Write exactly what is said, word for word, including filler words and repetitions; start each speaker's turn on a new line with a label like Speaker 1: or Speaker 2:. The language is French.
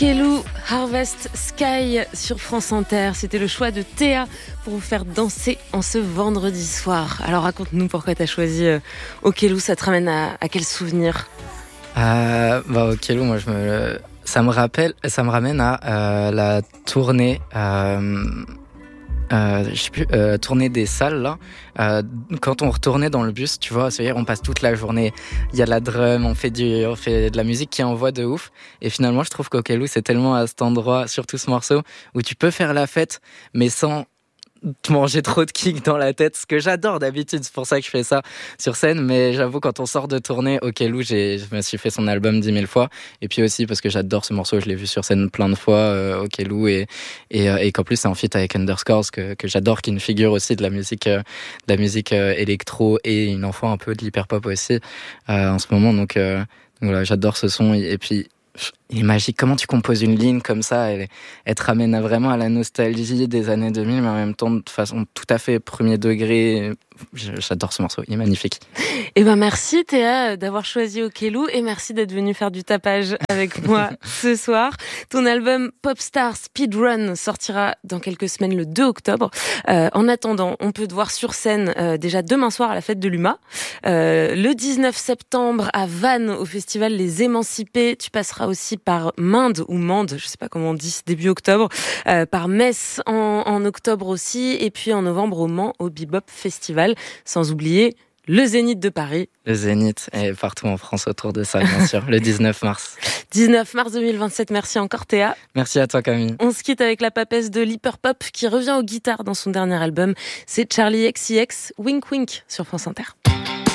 Speaker 1: Okello, Harvest Sky sur France Inter. C'était le choix de Théa pour vous faire danser en ce vendredi soir. Alors raconte-nous pourquoi tu as choisi euh, Okello, ça te ramène à, à quel souvenir?
Speaker 2: euh, bah, Okello, moi je me, ça me rappelle, ça me ramène à euh, la tournée. Euh, Euh, je sais plus, euh, tournée des salles là. Euh, quand on retournait dans le bus, tu vois, c'est-à-dire on passe toute la journée. Il y a la drum, on fait du, on fait de la musique qui envoie de ouf. Et finalement, je trouve qu'Okello, c'est tellement à cet endroit, surtout ce morceau, où tu peux faire la fête, mais sans te manger trop de kicks dans la tête, ce que j'adore d'habitude, c'est pour ça que je fais ça sur scène, mais j'avoue quand on sort de tournée, Okello, j'ai, je me suis fait son album dix mille fois, et puis aussi parce que j'adore ce morceau, je l'ai vu sur scène plein de fois, euh, Okello, et, et, euh, et qu'en plus c'est en feat avec Underscores, que, que j'adore, qui est une figure aussi de la musique, euh, de la musique euh, électro, et une enfant un peu de l'hyperpop aussi, euh, en ce moment, donc, euh, donc voilà, j'adore ce son, et, et puis il est magique. Comment tu composes une ligne comme ça, elle, elle te ramène à vraiment à la nostalgie des années deux mille, mais en même temps de façon tout à fait premier degré. J'adore ce morceau, il est magnifique.
Speaker 1: Eh ben merci Théa d'avoir choisi Okello et merci d'être venue faire du tapage avec moi ce soir. Ton album Popstar Speedrun sortira dans quelques semaines le deux octobre. Euh, en attendant, on peut te voir sur scène euh, déjà demain soir à la fête de l'U M A, euh, le dix-neuf septembre à Vannes au festival Les Émancipés. Tu passeras aussi par Mende ou Mende, je sais pas comment on dit, début octobre, euh, par Metz en, en octobre aussi, et puis en novembre au Mans au Bebop Festival, sans oublier le Zénith de Paris.
Speaker 2: Le Zénith et partout en France autour de ça, bien sûr, le dix-neuf mars.
Speaker 1: dix-neuf mars deux mille vingt-sept, merci encore Théa.
Speaker 2: Merci à toi Camille.
Speaker 1: On se quitte avec la papesse de l'hyperpop qui revient aux guitares dans son dernier album. C'est Charlie X C X, Wink Wink sur France Inter.